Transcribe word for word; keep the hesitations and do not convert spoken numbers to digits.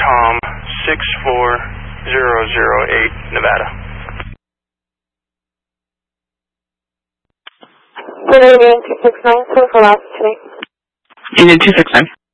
Tom six four zero zero eight, Nevada. Union two six nine, so for last today. Union two six nine.